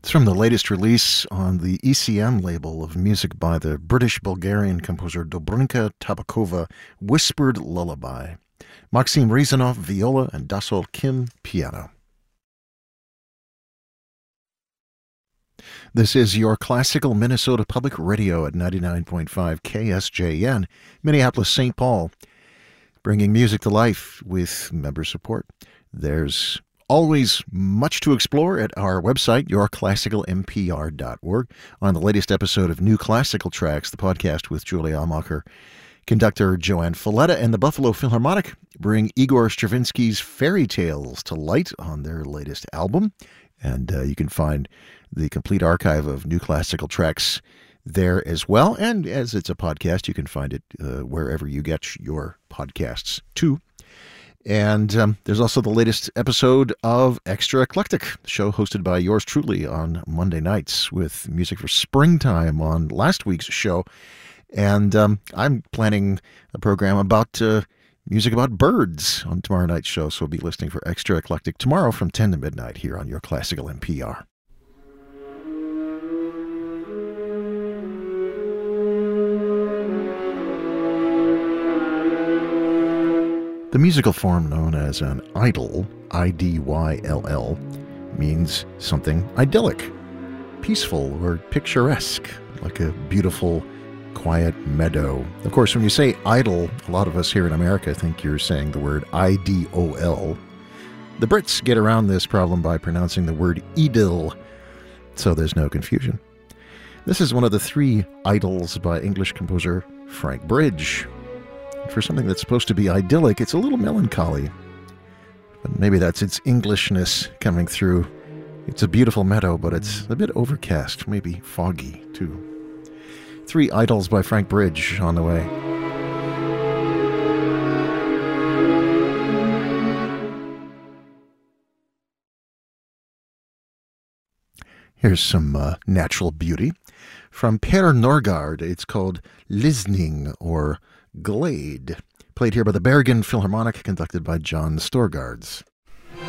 It's from the latest release on the ECM label of music by the British-Bulgarian composer Dobrinka Tabakova, Whispered Lullaby. Maxim Rezanov, viola, and Dasol Kim, piano. This is your classical Minnesota Public Radio at 99.5 KSJN, Minneapolis-St. Paul, bringing music to life with member support. There's always much to explore at our website, yourclassicalmpr.org. On the latest episode of New Classical Tracks, the podcast with Julie Amacher, conductor Joanne Falletta and the Buffalo Philharmonic bring Igor Stravinsky's fairy tales to light on their latest album. And you can find the complete archive of New Classical Tracks there as well. And as it's a podcast, you can find it wherever you get your podcasts too. And there's also the latest episode of Extra Eclectic, the show hosted by yours truly on Monday nights with music for springtime on last week's show. And I'm planning a program about music about birds on tomorrow night's show, so we'll be listening for Extra Eclectic tomorrow from 10 to midnight here on Your Classical NPR. The musical form known as an idyll, I-D-Y-L-L, means something idyllic, peaceful, or picturesque, like a beautiful, quiet meadow. Of course, when you say idyll, a lot of us here in America think you're saying the word I-D-O-L. The Brits get around this problem by pronouncing the word idyll, so there's no confusion. This is one of the three idylls by English composer Frank Bridge. For something that's supposed to be idyllic, it's a little melancholy. But maybe that's its Englishness coming through. It's a beautiful meadow, but it's a bit overcast, maybe foggy, too. Three idylls by Frank Bridge on the way. Here's some natural beauty. From Per Norgard, it's called Lisning, or Glade, played here by the Bergen Philharmonic, conducted by John Storgards.